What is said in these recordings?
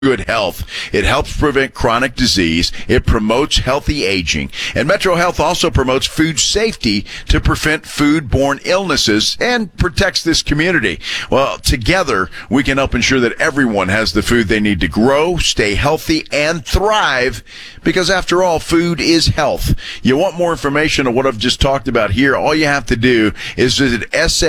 good health. It helps prevent chronic disease. It promotes healthy aging. And Metro Health also promotes food safety to prevent foodborne illnesses and protects this community. Well, together, we can help ensure that everyone has the food they need to grow, stay healthy, and thrive. Because after all, food is health. You want more information on what I've just talked about here, all you have to do is visit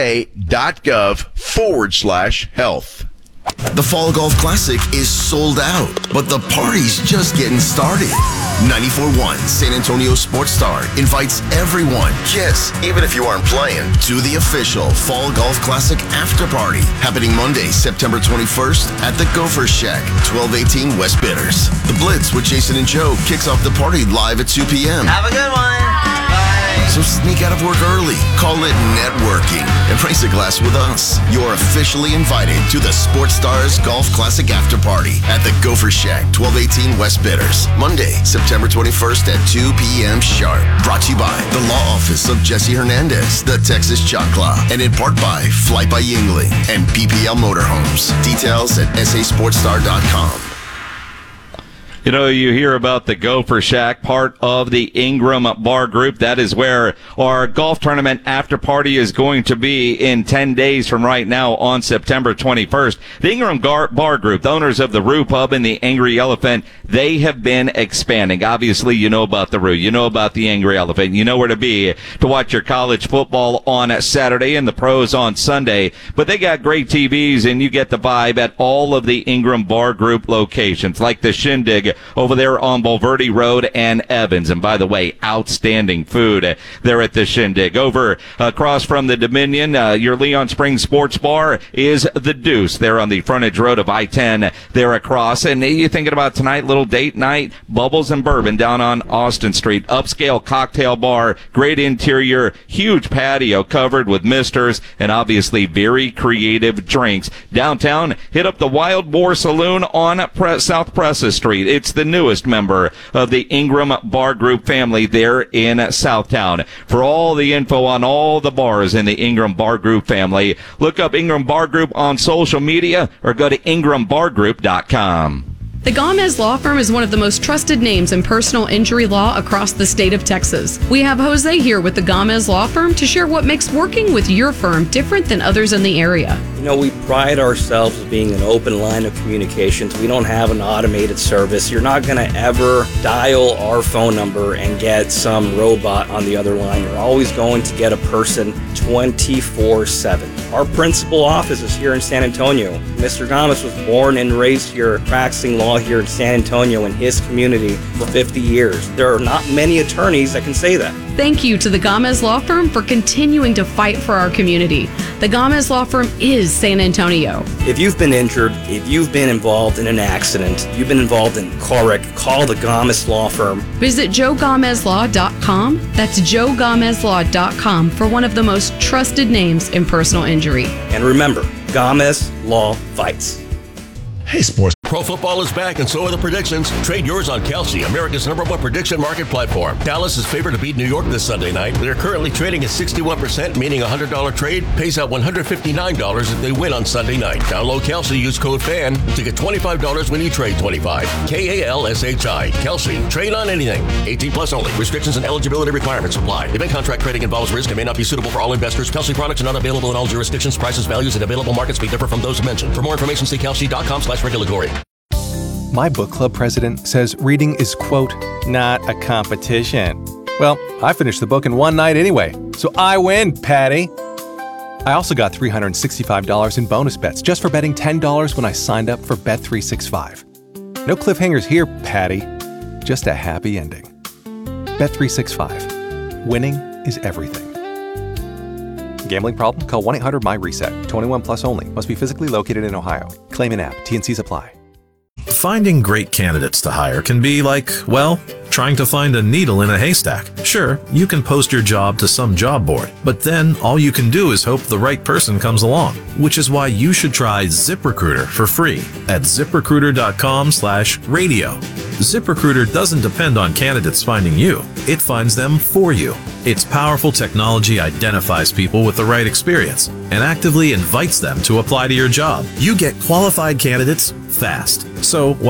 sa.gov/health. The Fall Golf Classic is sold out, but the party's just getting started. 94.1 San Antonio Sports Star invites everyone, yes, even if you aren't playing, to the official Fall Golf Classic After Party, happening Monday, September 21st at the Gopher Shack, 1218 West Bitters. The Blitz with Jason and Joe kicks off the party live at 2 p.m. Have a good one. So sneak out of work early, call it networking, and raise a glass with us. You're officially invited to the Sports Stars Golf Classic After Party at the Gopher Shack, 1218 West Bitters, Monday, September 21st at 2 p.m. sharp. Brought to you by the Law Office of Jesse Hernandez, the Texas Chalk Claw, and in part by Flight by Yingling and PPL Motorhomes. Details at sasportstar.com. You know, you hear about the Gopher Shack, part of the Ingram Bar Group. That is where our golf tournament after party is going to be in 10 days from right now on September 21st. The Ingram Bar Group, the owners of the Roo Pub and the Angry Elephant, they have been expanding. Obviously, you know about the Roo. You know about the Angry Elephant. You know where to be to watch your college football on Saturday and the pros on Sunday. But they got great TVs, and you get the vibe at all of the Ingram Bar Group locations, like the Shindig over there on Bulverde Road and Evans. And by the way, outstanding food there at the Shindig. Over across from the Dominion, your Leon Springs Sports Bar is the Deuce there on the frontage road of I-10 there across. And you're thinking about tonight, little date night, Bubbles and Bourbon down on Austin Street. Upscale cocktail bar, great interior, huge patio covered with misters, and obviously very creative drinks. Downtown, hit up the Wild Boar Saloon on South Presa Street. It's the newest member of the Ingram Bar Group family there in Southtown. For all the info on all the bars in the Ingram Bar Group family, look up Ingram Bar Group on social media or go to ingrambargroup.com. The Gomez Law Firm is one of the most trusted names in personal injury law across the state of Texas. We have Jose here with the Gomez Law Firm to share what makes working with your firm different than others in the area. You know, we pride ourselves as being an open line of communications. We don't have an automated service. You're not going to ever dial our phone number and get some robot on the other line. You're always going to get a person 24/7. Our principal office is here in San Antonio. Mr. Gomez was born and raised here, practicing law here in San Antonio in his community for 50 years. There are not many attorneys that can say that. Thank you to the Gomez Law Firm for continuing to fight for our community. The Gomez Law Firm is San Antonio. If you've been injured, if you've been involved in an accident, you've been involved in a car wreck, call the Gomez Law Firm. Visit joegomezlaw.com. That's joegomezlaw.com for one of the most trusted names in personal injury. And remember, Gomez Law fights. Hey, sports. Pro football is back, and so are the predictions. Trade yours on Kelsey, America's #1 prediction market platform. Dallas is favored to beat New York this Sunday night. They're currently trading at 61%, meaning a $100 trade pays out $159 if they win on Sunday night. Download Kelsey, use code FAN to get $25 when you trade 25. KALSHI. Kelsey. Trade on anything. 18 plus only. Restrictions and eligibility requirements apply. Event contract trading involves risk and may not be suitable for all investors. Kelsey products are not available in all jurisdictions. Prices, values, and available markets may differ from those mentioned. For more information, see kelsey.com/regulatory. My book club president says reading is, quote, not a competition. Well, I finished the book in one night anyway, so I win, Patty. I also got $365 in bonus bets just for betting $10 when I signed up for Bet365. No cliffhangers here, Patty. Just a happy ending. Bet365. Winning is everything. Gambling problem? Call 1-800-MY-RESET. 21 plus only. Must be physically located in Ohio. Claim an app. T&Cs apply. Finding great candidates to hire can be like, well, trying to find a needle in a haystack. Sure, you can post your job to some job board, but then all you can do is hope the right person comes along, which is why you should try ZipRecruiter for free at ziprecruiter.com/radio. ZipRecruiter doesn't depend on candidates finding you. It finds them for you. Its powerful technology identifies people with the right experience and actively invites them to apply to your job. You get qualified candidates fast. So